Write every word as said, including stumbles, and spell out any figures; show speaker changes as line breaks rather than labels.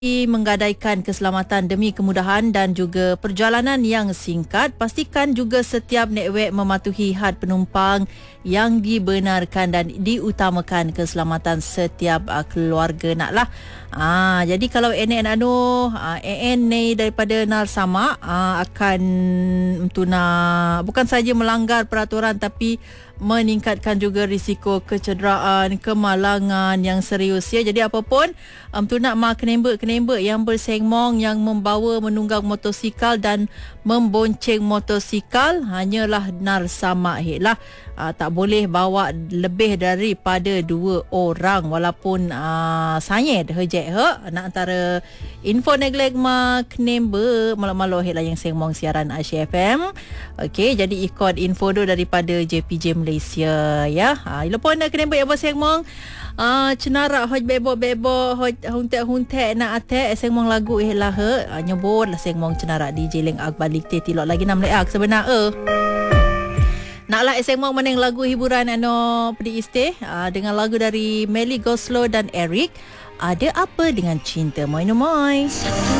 menggadaikan keselamatan demi kemudahan dan juga perjalanan yang singkat. Pastikan juga setiap network mematuhi had penumpang yang dibenarkan dan diutamakan keselamatan setiap uh, keluarga naklah. Ah, jadi kalau N N anu uh, N N ni daripada Nar Samak uh, akan tuna bukan saja melanggar peraturan tapi meningkatkan juga risiko kecederaan, kemalangan yang serius ya. Jadi apapun um, tu nak mak kenembek-kenembek yang bersengmong, yang membawa menunggang motosikal dan membonceng motosikal hanyalah Nar Samak lah. Uh, tak boleh bawa lebih daripada dua orang walaupun uh, sanyet hejek he nak antara info neglek mak kenembek malu-malu lah yang sengmong siaran Asia F M. Okey, jadi ikut info tu daripada J P J Malaysia ya. Ha ilapun nak kena buat sengmong ah cenarak hoj bebok-bebok hoj huntek-huntek nak atek sengmong lagu eh lah he nyebut lah sengmong cenarak D J Leng Akbalik tilok lagi nam leak sebenar eh. Naklah sengmong meneng lagu hiburan ano pedi iste ah, dengan lagu dari Melly Goslow dan Eric. Ada apa dengan cinta moi no moi.